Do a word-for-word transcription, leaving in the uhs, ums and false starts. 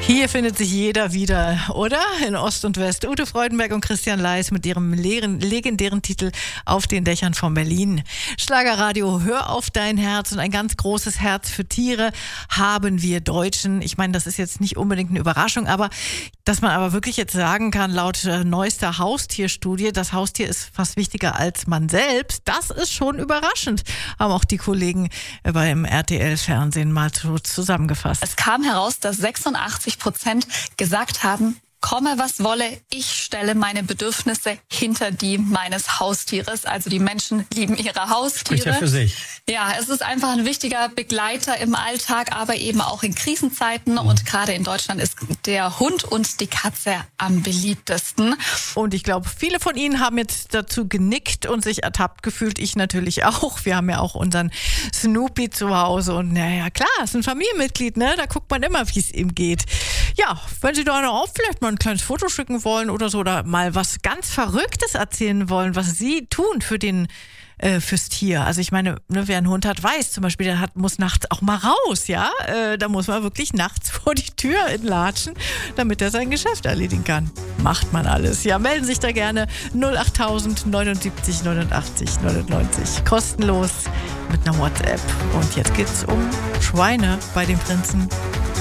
Hier findet sich jeder wieder, oder? In Ost und West. Ute Freudenberg und Christian Leis mit ihrem leeren, legendären Titel Auf den Dächern von Berlin. Schlagerradio, hör auf dein Herz, und ein ganz großes Herz für Tiere haben wir Deutschen. Ich meine, das ist jetzt nicht unbedingt eine Überraschung, aber dass man aber wirklich jetzt sagen kann, laut äh, neuester Haustierstudie, das Haustier ist fast wichtiger als man selbst, das ist schon überraschend, haben auch die Kollegen äh, beim R T L-Fernsehen mal so zusammengefasst. Es kam heraus, dass sechsundachtzig Prozent gesagt haben, komme was wolle, ich stelle meine Bedürfnisse hinter die meines Haustieres. Also die Menschen lieben ihre Haustiere. Spricht ja für sich. Ja, es ist einfach ein wichtiger Begleiter im Alltag, aber eben auch in Krisenzeiten. Und gerade in Deutschland ist der Hund und die Katze am beliebtesten. Und ich glaube, viele von Ihnen haben jetzt dazu genickt und sich ertappt gefühlt. Ich natürlich auch. Wir haben ja auch unseren Snoopy zu Hause. Und naja, klar, ist ein Familienmitglied, ne? Da guckt man immer, wie es ihm geht. Ja, wenn Sie da noch auch vielleicht mal ein kleines Foto schicken wollen oder so, oder mal was ganz Verrücktes erzählen wollen, was Sie tun für den äh, fürs Tier. Also ich meine, ne, wer einen Hund hat, weiß zum Beispiel, der hat, muss nachts auch mal raus, ja. Äh, da muss man wirklich nachts vor die Tür latschen, damit er sein Geschäft erledigen kann. Macht man alles. Ja, melden sich da gerne null acht tausend neunundsiebzig neunundachtzig neunundneunzig. Kostenlos mit einer WhatsApp. Und jetzt geht's um Schweine bei den Prinzen.